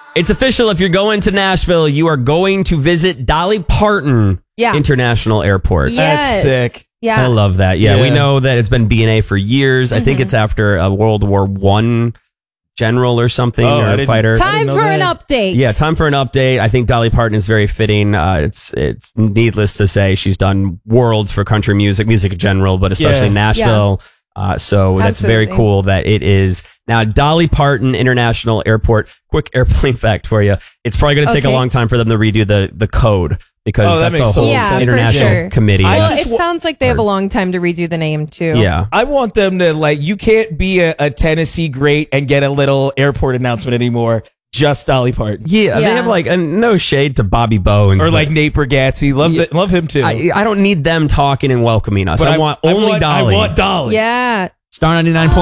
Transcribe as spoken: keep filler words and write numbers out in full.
It's official. If you're going to Nashville, you are going to visit Dolly Parton Yeah. International Airport. Yes. That's sick. Yeah. I love that. Yeah, Yeah. we know that it's been B and A for years. I think it's after a World War One general or something, Oh, I or a didn't- fighter. Time know for an that. update. Yeah, time for an update. I think Dolly Parton is very fitting. Uh, it's it's needless to say she's done worlds for country music, music in general, but especially Yeah. Nashville. Uh, so that's very Absolutely. cool that it is now Dolly Parton International Airport. Quick airplane fact for you: it's probably going to take a Okay. long time for them to redo the the code because Oh, that that's a makes whole total Yeah, for international sure. committee. I Well, just it wa- sounds like they have a long time to redo the name too. yeah. I want them to, like, you can't be a, a Tennessee great and get a little airport announcement anymore. Just Dolly Parton. Yeah, they Yeah. have like and no shade to Bobby Bones Or like Nate Bargatze. Love, Yeah. the, love him too. I, I don't need them talking and welcoming us. But I want I only want, Dolly. I want Dolly. Yeah. Star ninety-nine point